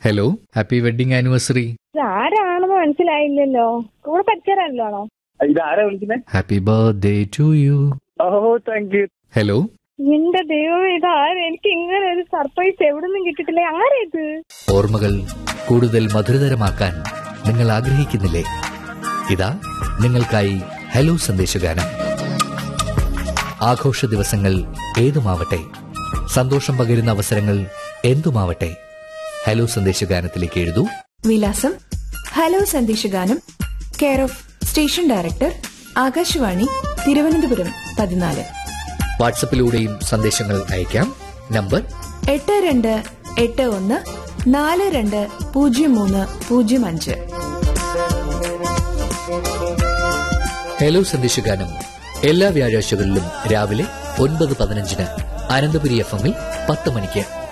Hello, happy wedding anniversary. ആരാണെന്ന് മനസ്സിലായില്ലല്ലോ. കൂടെ പഠിച്ചവരാണല്ലോ. ഇതാരാ വിളിക്കുന്നത്? Happy birthday to you. Oh thank you. Hello. എന്റെ ദൈവം, ഇതാരും എനിക്ക് ഇങ്ങനെ ഒരു സർപ്രൈസ് എവിടുന്നും കിട്ടിയിട്ടില്ല. ആരാ ഇത്? ഓർമ്മകൾ കൂടുതൽ മധുരതരമാക്കാൻ നിങ്ങൾ ആഗ്രഹിക്കുന്നില്ലേ? ഇതാ നിങ്ങൾക്കായി ഹലോ സന്ദേശഗാനം. ആഘോഷ ദിവസങ്ങൾ ഏതുമാവട്ടെ, സന്തോഷം പകരുന്ന അവസരങ്ങൾ എന്തുമാവട്ടെ, ഹലോ സന്ദേശഗാനത്തിലേക്ക് എഴുതൂ. വിലാസം: hello സന്ദേശഗാനം, care of station director, Akashvani, Thiruvananthapuram 14. വാട്സപ്പിലൂടെയും സന്ദേശങ്ങൾ അയക്കാം. നമ്പർ 8281420305. ഹലോ സന്ദേശഗാനം എല്ലാ വ്യാഴാഴ്ചകളിലും രാവിലെ 9:15 അനന്തപുരി FM-ൽ 10 മണിക്ക്.